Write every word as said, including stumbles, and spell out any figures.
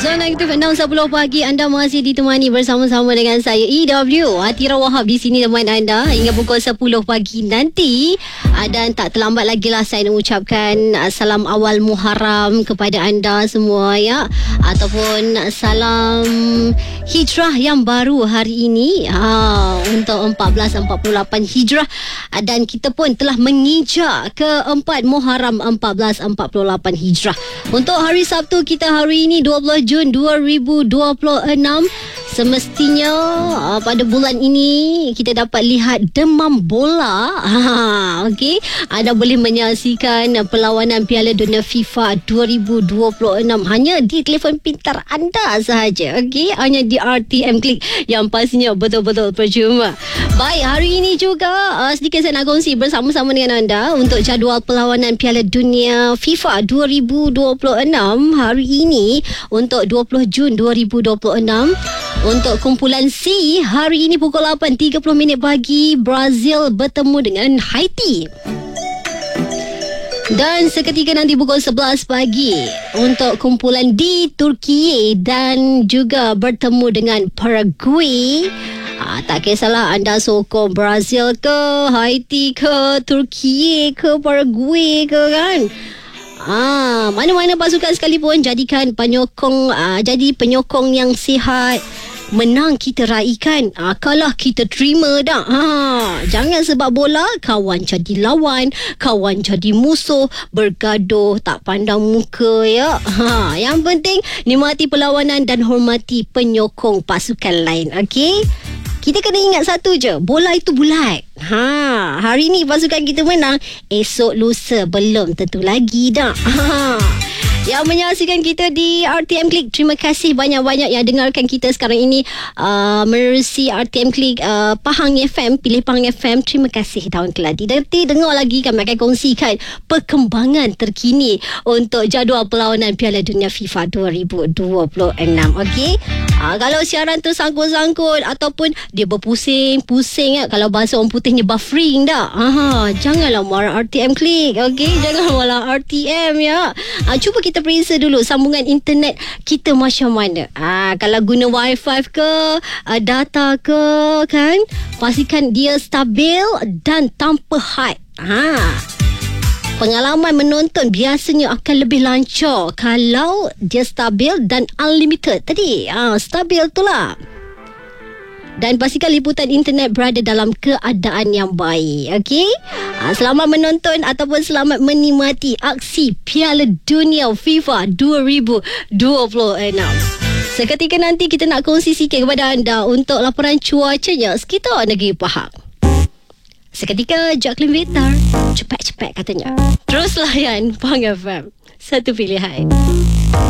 Zona Aktif enam sepuluh pagi. Anda masih ditemani bersama-sama dengan saya E W Atira Wahab di sini teman anda hingga pukul sepuluh pagi nanti. Dan tak terlambat lagi lah saya nak ucapkan salam awal Muharram kepada anda semua ya, ataupun salam hijrah yang baru hari ini ha, untuk empat belas empat puluh lapan hijrah. Dan kita pun telah menginjak ke empat Muharram empat belas empat puluh lapan hijrah. Untuk hari Sabtu kita hari ini dua puluh Jun dua ribu dua puluh enam. Semestinya uh, pada bulan ini kita dapat lihat demam bola. Ha, okey, anda boleh menyaksikan perlawanan Piala Dunia FIFA dua ribu dua puluh enam hanya di telefon pintar anda sahaja. Okey, hanya di R T M Klik yang pastinya betul-betul percuma. Baik, hari ini juga uh, sedikit saya nak kongsi bersama-sama dengan anda untuk jadual perlawanan Piala Dunia FIFA dua ribu dua puluh enam hari ini untuk dua puluh Jun dua ribu dua puluh enam. Untuk kumpulan C, hari ini pukul lapan tiga puluh minit pagi, Brazil bertemu dengan Haiti. Dan seketika nanti pukul sebelas pagi, untuk kumpulan D, Turki dan juga bertemu dengan Paraguay. Ha, tak kisahlah anda sokong Brazil ke, Haiti ke, Turki ke, Paraguay ke kan. Ah, mana-mana pasukan sekalipun jadikan penyokong ah, jadi penyokong yang sihat. Menang kita raikan, ah, kalah kita terima dah. Ha, jangan sebab bola kawan jadi lawan, kawan jadi musuh, bergaduh tak pandang muka ya. Ha, yang penting nikmati perlawanan dan hormati penyokong pasukan lain. Okey? Kita kena ingat satu je, bola itu bulat. Ha, hari ni pasukan kita menang, esok lusa belum tentu lagi dah. Ha. Yang menyaksikan kita di R T M Klik, terima kasih banyak-banyak yang dengarkan kita sekarang ini uh, menerusi R T M Klik uh, Pahang F M, pilih Pahang F M. Terima kasih tahun keladi. Nanti dengar lagi kami akan kongsikan perkembangan terkini untuk jadual perlawanan Piala Dunia FIFA dua ribu dua puluh enam. Okey? Uh, kalau siaran tersangkut-sangkut ataupun dia berpusing-pusing ya, kalau bahasa orang putihnya buffering dah. Aha, janganlah marah R T M Klik. Okey? Jangan marah R T M ya. Uh, cuba kita Kita periksa dulu sambungan internet kita macam mana. Ah, kalau guna wifi ke, uh, data ke kan, pastikan dia stabil dan tanpa had. Ha. Pengalaman menonton biasanya akan lebih lancar kalau dia stabil dan unlimited tadi. Ah, stabil tu lah. Dan pastikan liputan internet berada dalam keadaan yang baik. Okey? Ha, selamat menonton ataupun selamat menikmati aksi Piala Dunia FIFA dua ribu dua puluh enam. Seketika nanti kita nak kongsi sikit kepada anda untuk laporan cuacanya sekitar negeri Pahang. Seketika Jacqueline Vitar, cepat-cepat katanya. Terus layan Pahang F M, satu pilihan.